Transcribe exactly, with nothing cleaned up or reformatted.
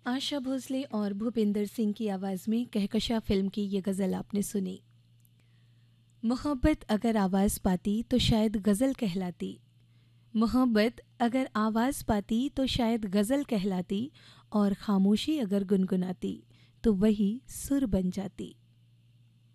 आशा भोसले और भूपिंदर सिंह की आवाज़ में कहकशा फिल्म की ये गज़ल आपने सुनी। मोहब्बत अगर आवाज़ पाती तो शायद गज़ल कहलाती। मोहब्बत अगर आवाज़ पाती तो शायद गज़ल कहलाती, और खामोशी अगर गुनगुनाती तो वही सुर बन जाती।